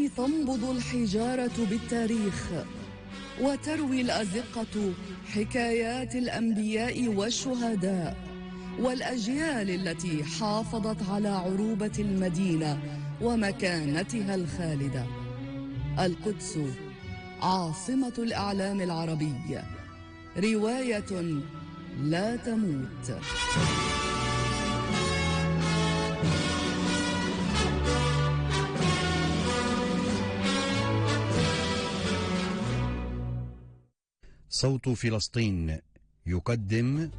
تنبض الحجارة بالتاريخ، وتروي الأزقة حكايات الأنبياء والشهداء والأجيال التي حافظت على عروبة المدينة ومكانتها الخالدة. القدس عاصمة الإعلام العربي، رواية لا تموت. صوت فلسطين يقدم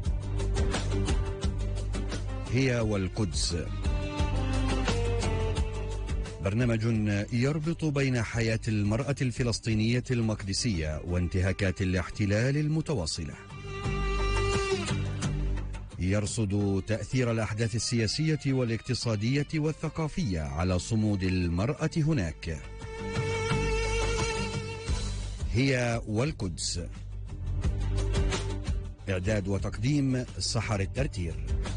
هي والقدس، برنامج يربط بين حياة المرأة الفلسطينية المقدسية وانتهاكات الاحتلال المتواصلة. يرصد تأثير الأحداث السياسية والاقتصادية والثقافية على صمود المرأة هناك. هي والقدس، إعداد وتقديم سحر الترتير.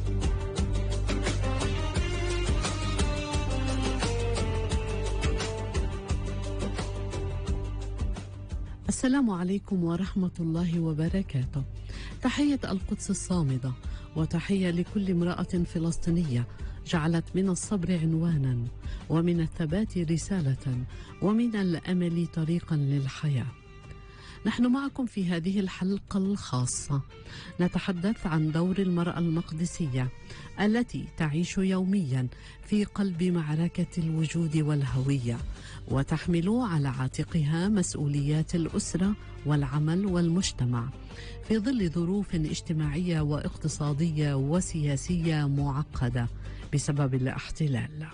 السلام عليكم ورحمة الله وبركاته. تحية القدس الصامدة، وتحية لكل امرأة فلسطينية جعلت من الصبر عنوانا، ومن الثبات رسالة، ومن الأمل طريقا للحياة. نحن معكم في هذه الحلقة الخاصة نتحدث عن دور المرأة المقدسية التي تعيش يوميا في قلب معركة الوجود والهوية، وتحمل على عاتقها مسؤوليات الأسرة والعمل والمجتمع في ظل ظروف اجتماعية واقتصادية وسياسية معقدة بسبب الاحتلال.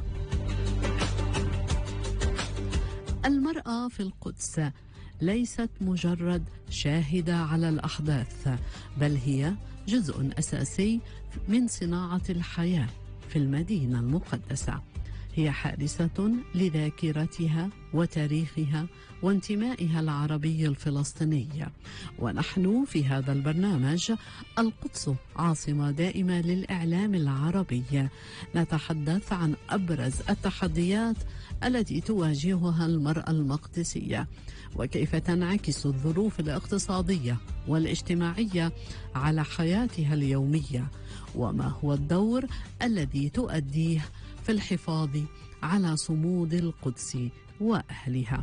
المرأة في القدس ليست مجرد شاهدة على الأحداث، بل هي جزء أساسي من صناعة الحياة في المدينة المقدسة. هي حارسة لذاكرتها وتاريخها وانتمائها العربي الفلسطيني. ونحن في هذا البرنامج القدس عاصمة دائمة للإعلام العربي نتحدث عن أبرز التحديات التي تواجهها المرأة المقدسية، وكيف تنعكس الظروف الاقتصادية والاجتماعية على حياتها اليومية، وما هو الدور الذي تؤديه في الحفاظ على صمود القدس وأهلها.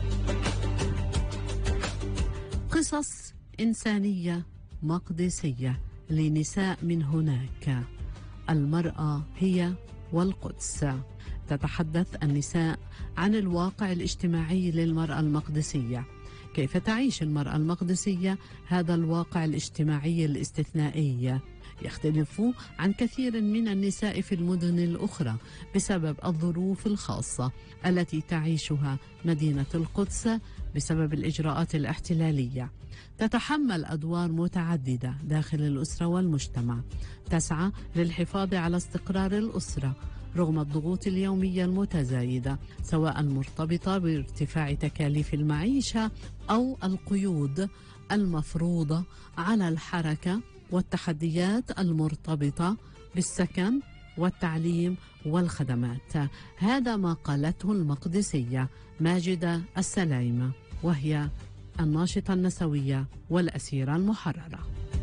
قصص إنسانية مقدسية لنساء من هناك. المرأة هي والقدس. تتحدث النساء عن الواقع الاجتماعي للمرأة المقدسية، كيف تعيش المرأة المقدسية هذا الواقع الاجتماعي الاستثنائي. يختلف عن كثير من النساء في المدن الأخرى بسبب الظروف الخاصة التي تعيشها مدينة القدس بسبب الإجراءات الاحتلالية. تتحمل أدوار متعددة داخل الأسرة والمجتمع، تسعى للحفاظ على استقرار الأسرة رغم الضغوط اليومية المتزايدة، سواء مرتبطة بارتفاع تكاليف المعيشة أو القيود المفروضة على الحركة والتحديات المرتبطة بالسكن والتعليم والخدمات. هذا ما قالته المقدسية ماجدة السلايمة، وهي الناشطة النسوية والأسيرة المحررة.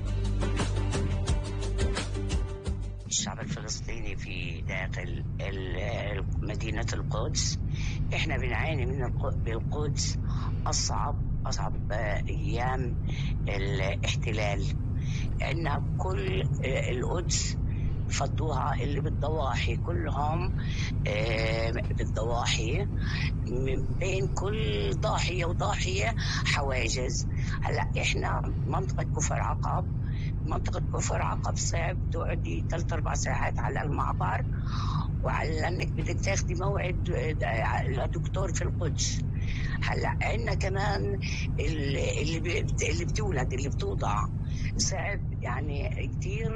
الشعب الفلسطيني في داخل مدينة القدس، احنا بنعاني من بالقدس أصعب أيام الاحتلال. عندنا كل القدس فضوها اللي بالضواحي كلهم بالضواحي، بين كل ضاحية وضاحية حواجز. هلا احنا منطقة كفر عقب صعب تقعدي 3-4 ساعات على المعبر، وعلى انك بدك تاخدي موعد لدكتور في القدس. هلا عندنا كمان اللي بتولد، اللي بتوضع صعب، يعني كتير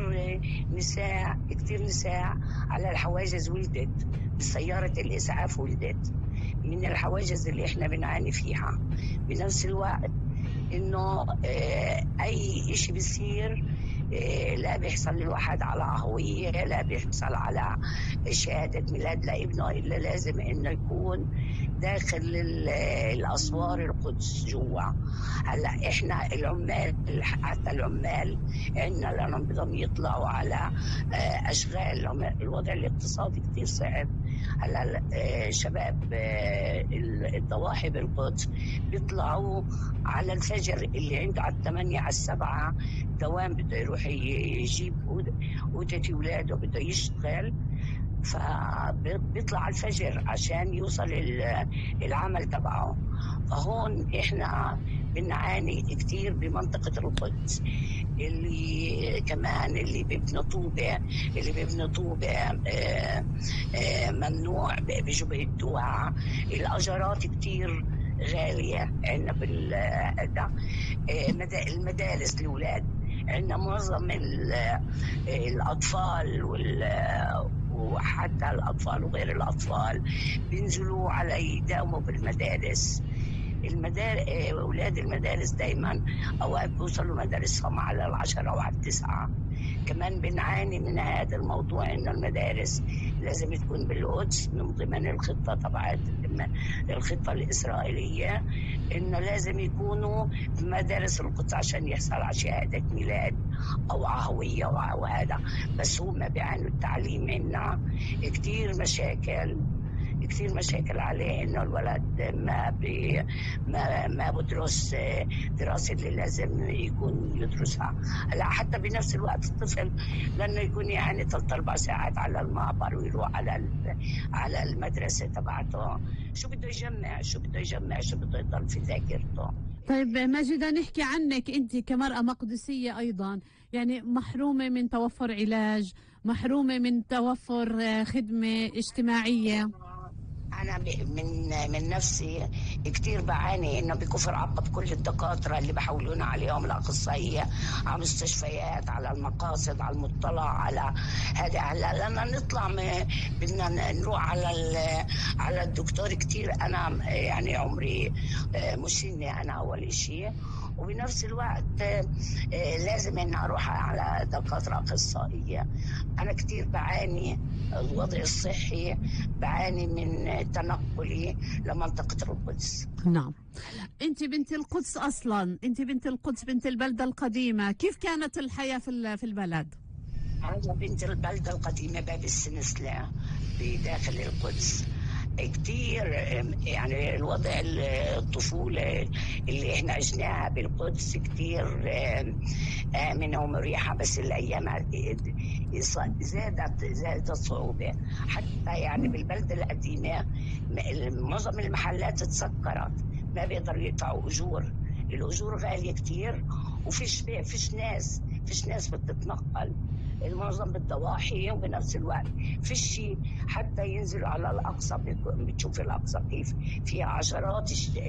نساء على الحواجز ولدت، بسيارة الإسعاف ولدت من الحواجز اللي احنا بنعاني فيها. بنفس الوقت انه اي اشي بيصير لا بيحصل الواحد على هوية، لا بيحصل على شهادة ميلاد لابنه، إلا لازم إنه يكون داخل الأسوار القدس جوا. هلا إحنا العمال، حتى العمال عندنا لأنهم بدهم يطلعوا على أشغال، الوضع الاقتصادي كتير صعب. هلا شباب الضواحي بالقدس بيطلعوا على الفجر، اللي عنده على 8 على 7 دوام بده يروح يجيب أوضة أولاده، بده يشتغل، فبيطلع على الفجر عشان يوصل العمل تبعه. فهون احنا بنعاني كتير بمنطقة القدس. اللي كمان اللي بيبنوا طوبة ممنوع بيجوا بيهدوها. الأجرات كتير غالية عندنا المدارس الأولاد عندنا معظم الأطفال وحتى الأطفال وغير الأطفال بينزلوا على يداوموا بالمدارس. أولاد المدارس دايما أوقات بيوصلوا مدارسهم على 10 وعلى 9. كمان بنعاني من هذا الموضوع، إنه المدارس لازم تكون بالقدس من ضمن الخطة تبعت الخطة الإسرائيلية، إنه لازم يكونوا في مدارس القدس عشان يحصل على شهادة ميلاد أو هوية وهذا. بس هم بيعانوا التعليم عنا كتير مشاكل عليه، انه الولد ما بدرس دراسة اللي لازم يكون يدرسها. هلا حتى بنفس الوقت الطفل لانه يكون يعني 3-4 ساعات على المعبر ويروح على المدرسة تبعته، شو بده يجمع شو بده يضل في ذاكرته. طيب ماجدة، نحكي عنك انت كمرأة مقدسية ايضا، يعني محرومة من توفر علاج، محرومة من توفر خدمة اجتماعية. أنا من نفسي كتير بعاني إنه بكفر عقب كل الدكاترة اللي بحولونا عليهم الأخصائية على مستشفيات، على المقاصد، على المطلع، على هذا. هلا لما نطلع بدنا نروح على الدكتور كتير. أنا يعني عمري مش سني أنا أول إشي، وبنفس الوقت لازم إن أروح على دكاترة أخصائية. أنا كتير بعاني الوضع الصحي، بعاني من تنقلي لمنطقة القدس. نعم، أنت بنت القدس أصلا، أنت بنت القدس، بنت البلدة القديمة. كيف كانت الحياة في البلد؟ أنا بنت البلدة القديمة باب السنسلة بداخل القدس. كتير يعني الوضع الطفولة اللي احنا عشناها بالقدس كتير آمنة ومريحة، بس الأيام زادت صعوبة. حتى يعني بالبلدة القديمة معظم المحلات اتسكرت، ما بيقدروا يدفعوا أجور، الأجور غالية كتير، وفيش ناس بتتنقل، المعظم بالضواحي، وبنفس الوقت في شيء حتى ينزلوا على الأقصى. بتشوف الأقصى كيف فيها عشرات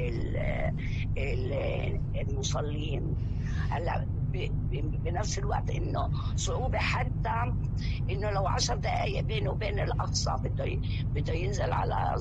المصلين. هلا بنفس على إنه صعوبة، حتى إنه لو 10 دقايق بينه وبين الأقصى بده ينزل على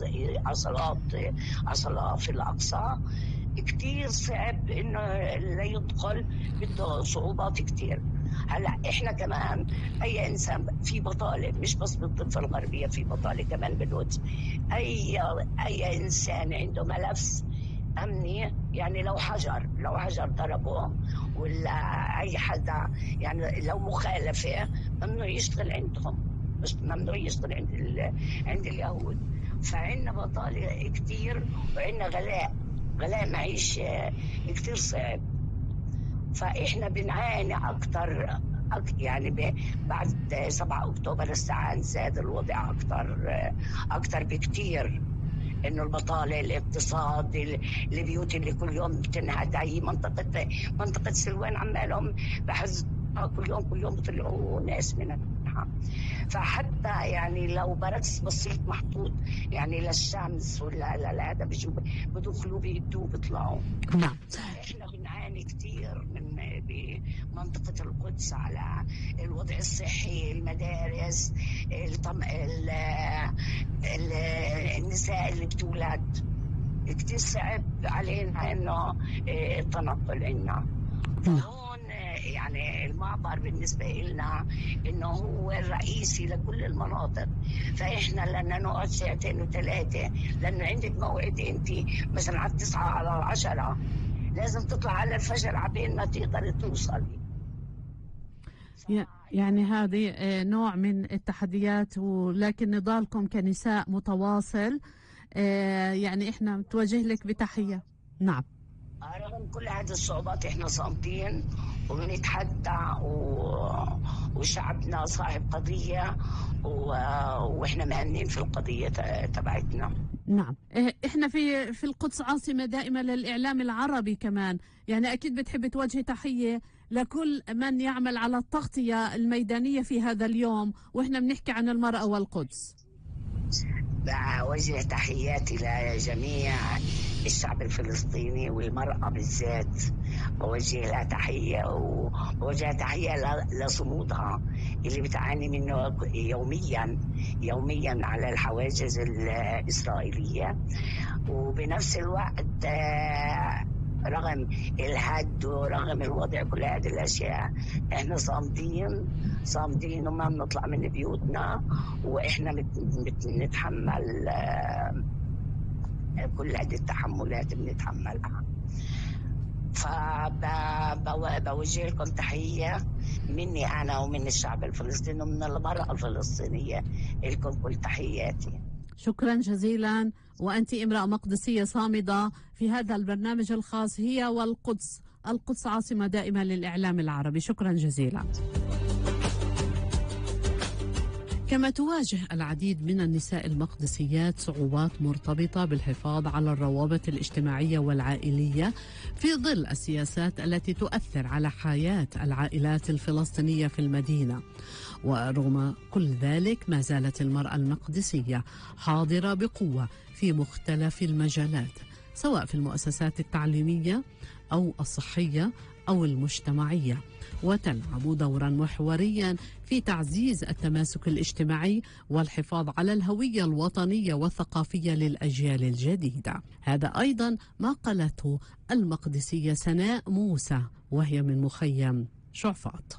صلاة في الأقصى، كتير صعب إنه لا يدخل، بده صعوبات كتير. هلا احنا كمان اي انسان في بطاله، مش بس بالضفه الغربيه، في بطاله كمان بالقدس. اي انسان عنده ملف امني، يعني لو حجر ضربه ولا اي حدا، يعني لو مخالفه ممنوع يشتغل عندهم، مش ممنوع يشتغل عند اليهود. فعندنا بطاله كتير، وعندنا غلاء معيشه كتير صعب. فإحنا بنعاني أكتر يعني بعد 7 أكتوبر الساعة زاد الوضع أكتر بكتير، إنه البطالة، الاقتصاد، البيوت اللي كل يوم بتنهد. هي منطقة سلوان عمالهم بحز كل يوم بيطلعوا ناس منها. فحتى يعني لو بركس بسيط محطوط يعني للشمس ولا هذا بيجوا بدخلوا بيدوا بيطلعوا. نعم، احنا بنعاني كثير من بمنطقة القدس على الوضع الصحي، المدارس، النساء اللي بتولد كتير صعب علينا انه التنقل لنا. فهون يعني المعبر بالنسبة لنا إنه هو الرئيسي لكل المناطق، فإحنا لنا نقعد ساعتين وثلاثة، لأنه عندك موعد أنت مثلا على 9 على 10 لازم تطلع على الفجر عبين ما تقدر توصلي. يعني هذه نوع من التحديات، ولكن نضالكم كنساء متواصل. يعني احنا متوجه لك بتحية. نعم. رغم كل هذه الصعوبات احنا صامتين وبنتحدى وشعبنا صاحب قضية واحنا مهنين في القضية تبعتنا. نعم. احنا في القدس عاصمة دائمة للإعلام العربي كمان، يعني أكيد بتحب توجه تحية لكل من يعمل على التغطية الميدانية في هذا اليوم واحنا بنحكي عن المرأة والقدس. بوجه تحياتي لجميع الشعب الفلسطيني والمرأة بالذات، بوجه لها تحية وبوجه تحية لصمودها اللي بتعاني منه يوميا على الحواجز الإسرائيلية. وبنفس الوقت رغم الهد ورغم الوضع كل هذه الأشياء احنا صامدين وما بنطلع من بيوتنا، واحنا بنتحمل كل هذه التحملات بنتحملها. فبوجه لكم تحية مني أنا ومن الشعب الفلسطيني ومن المرأة الفلسطينية، لكم كل تحياتي. شكرا جزيلا، وأنت امرأة مقدسية صامدة في هذا البرنامج الخاص هي والقدس. القدس عاصمة دائمة للإعلام العربي. شكرا جزيلا. كما تواجه العديد من النساء المقدسيات صعوبات مرتبطة بالحفاظ على الروابط الاجتماعية والعائلية في ظل السياسات التي تؤثر على حياة العائلات الفلسطينية في المدينة. ورغم كل ذلك ما زالت المرأة المقدسية حاضرة بقوة في مختلف المجالات، سواء في المؤسسات التعليمية أو الصحية أو المجتمعية، وتلعب دورا محوريا في تعزيز التماسك الاجتماعي والحفاظ على الهوية الوطنية والثقافية للأجيال الجديدة. هذا أيضا ما قالته المقدسية سناء موسى وهي من مخيم شعفاط.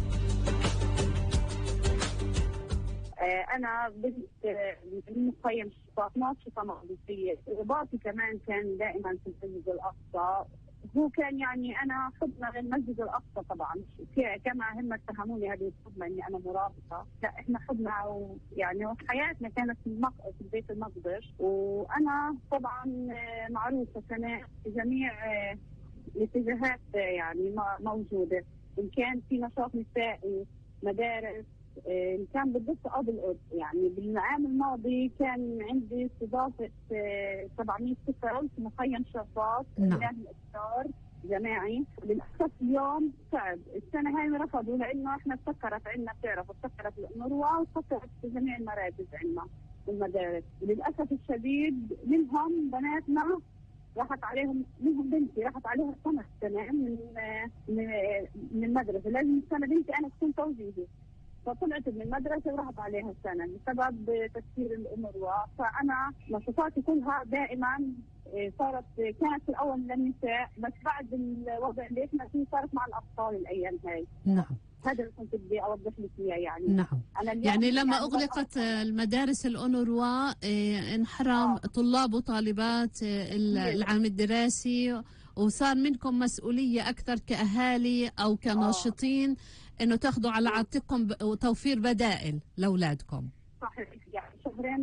أنا بنت من مخيم شعفاط، ناشطة مقدسية. رباطي كمان كان دائما في المسجد الأقصى. هو كان يعني أنا خدمة للمسجد الأقصى طبعا، كما هم اتهموني هذه الخدمة إني أنا مرابطة. لا، إحنا خدمة يعني وحياتنا كانت في بيت المقدس. وأنا طبعا معروفة سنة في جميع الاتجاهات يعني موجودة، إن كان في نشاط نسائي، مدارس، كان بالضبط قبل القدس. يعني بالعام الماضي كان عندي استضافة 700 طفل في مخيم شعفاط، إعلان الإفطار جماعي. للأسف اليوم صعب، السنة هاي رفضوا لأنه إحنا تسكرت عندنا، بتعرف تسكرت الأنروا وتسكرت في جميع المراكز عندنا والمدارس. وللأسف الشديد منهم بناتنا راحت عليهم، منهم بنتي راحت عليها 5 سنين من المدرسة. لازم السنة بنتي أنا تكون توجيهي، فطلعت من المدرسة وراحت عليها السنة بسبب تفكير الأمور. فأنا نشاطاتي كلها دائما كانت في الأول للنساء، بس بعد الوضع اللي احنا فيه صارت مع الأطفال الأيام هاي. نعم، هذا اللي كنت بدي أوضح لك إياه. يعني نعم، يعني لما أغلقت المدارس الأونروا انحرم طلاب وطالبات العام الدراسي، وصار منكم مسؤولية أكثر كأهالي أو كناشطين إنه تاخذوا على عاتقكم وتوفير بدائل لأولادكم. صحيح، يعني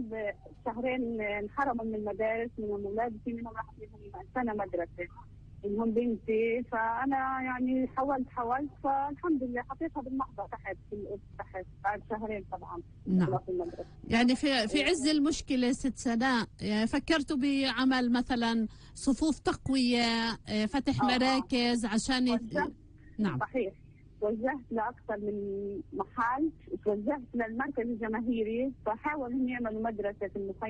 شهرين انحرموا من المدارس من الأولاد، في منهم راح لهم سنة مدرسة، منهم بنتي. فأنا يعني حاولت فالحمد لله حطيتها بالمحضر تحت في القدس تحت بعد شهرين طبعا. نعم. يعني في عز المشكلة ست سناء فكرتوا بعمل مثلا صفوف تقوية، فتح مراكز عشان نعم صحيح. توجهت لأكثر من محل، توجهت للمركز الجماهيري، فحاولوا هم يعملوا مدرسة في المخيم